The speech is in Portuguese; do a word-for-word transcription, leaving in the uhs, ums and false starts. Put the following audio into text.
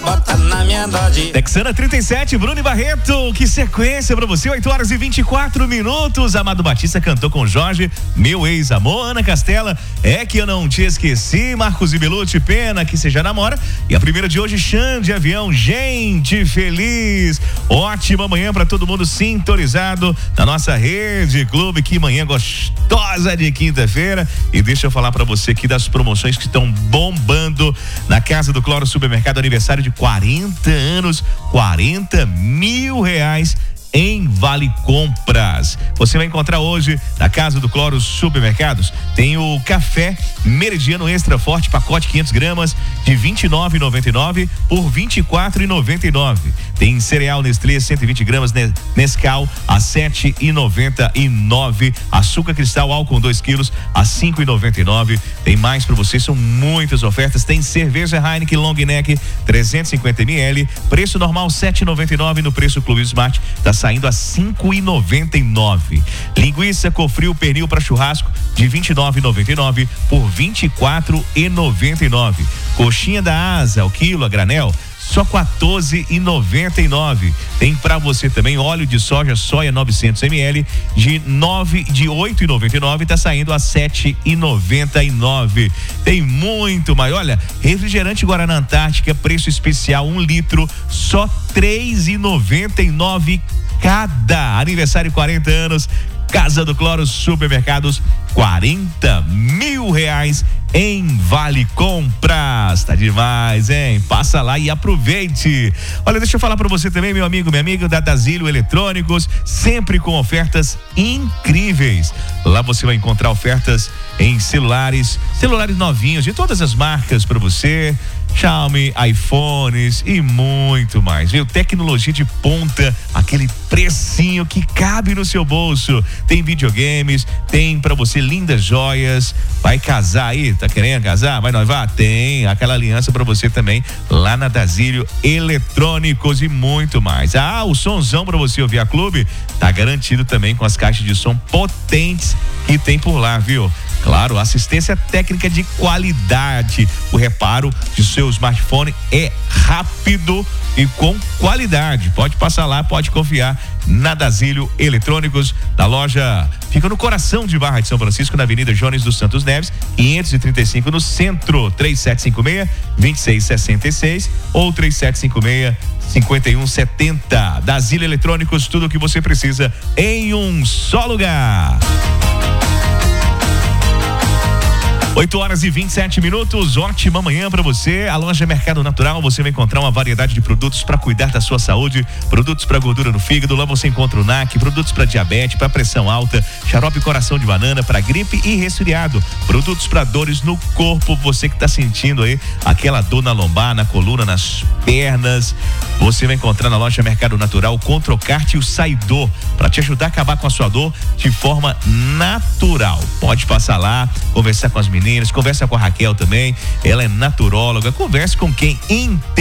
Bota na minha dose. Texana trinta e sete, Bruno e Barreto, que sequência pra você, oito horas e vinte e quatro minutos. Amado Batista cantou com Jorge, meu ex-amor. Ana Castela, é que eu não te esqueci. Marcos e Belucci, pena que você já namora. E a primeira de hoje, Xande Avião, gente feliz. Ótima manhã pra todo mundo sintonizado na nossa Rede Clube. Que manhã gostosa de quinta-feira. E deixa eu falar pra você aqui das promoções que estão bombando na Casa do Cloro Supermercado, aniversário de quarenta anos, quarenta mil reais em Vale Compras. Você vai encontrar hoje na Casa do Cloro Supermercados, tem o café Meridiano Extra Forte, pacote quinhentas gramas de vinte e nove reais e noventa e nove centavos por vinte e quatro reais e noventa e nove centavos. Tem cereal Nestlé cento e vinte gramas Nescau a sete reais e noventa e nove centavos. Açúcar cristal álcool dois quilos a cinco reais e noventa e nove centavos. Tem mais para vocês, são muitas ofertas. Tem cerveja Heineken Long Neck trezentos e cinquenta mililitros, preço normal sete reais e noventa e nove centavos, no preço Clube Smart tá saindo a cinco reais e noventa e nove centavos. Linguiça Cofrio pernil para churrasco de vinte e nove reais e noventa e nove centavos por vinte e quatro reais e noventa e nove centavos. Coxinha da Asa, o quilo a granel, só quatorze reais e noventa e nove centavos. Tem para você também óleo de soja soia novecentos mililitros de nove de oito reais e noventa e nove centavos, tá saindo a sete reais e noventa e nove centavos. Tem muito mais. Olha, refrigerante Guaraná Antártica, preço especial um litro, só três reais e noventa e nove centavos cada. Aniversário quarenta anos, Casa do Cloro Supermercados, quarenta mil reais em Vale Compras. Tá demais, hein? Passa lá e aproveite. Olha, deixa eu falar pra você também, meu amigo, minha amiga da Dasilo Eletrônicos, sempre com ofertas incríveis. Lá você vai encontrar ofertas em celulares, celulares novinhos de todas as marcas pra você. Xiaomi, iPhones e muito mais, viu? Tecnologia de ponta, aquele precinho que cabe no seu bolso. Tem videogames, tem pra você lindas joias. Vai casar aí? Tá querendo casar? Vai noivar? Tem aquela aliança pra você também lá na Dasílio Eletrônicos e muito mais. Ah, o somzão pra você ouvir a Clube tá garantido também com as caixas de som potentes que tem por lá, viu? Claro, assistência técnica de qualidade. O reparo de seu smartphone é rápido e com qualidade. Pode passar lá, pode confiar na Dasílio Eletrônicos. Da loja fica no coração de Barra de São Francisco, na Avenida Jones dos Santos Neves, quinhentos e trinta e cinco no centro. Três sete cinco seis, dois seis seis seis ou três sete cinco seis, cinco um sete zero. Dasílio Eletrônicos, tudo o que você precisa em um só lugar. oito horas e vinte e sete minutos, ótima manhã para você. A loja Mercado Natural, você vai encontrar uma variedade de produtos para cuidar da sua saúde, produtos para gordura no fígado. Lá você encontra o N A C, produtos para diabetes, para pressão alta, xarope coração de banana para gripe e resfriado, produtos para dores no corpo. Você que está sentindo aí aquela dor na lombar, na coluna, nas pernas, você vai encontrar na loja Mercado Natural o Controcart e o Saidor para te ajudar a acabar com a sua dor de forma natural. Pode passar lá, conversar com as meninas, conversa com a Raquel também, ela é naturóloga, converse com quem entende